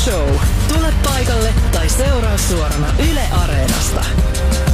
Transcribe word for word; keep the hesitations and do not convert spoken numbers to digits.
Show. Tule paikalle tai seuraa suorana Yle Areenasta.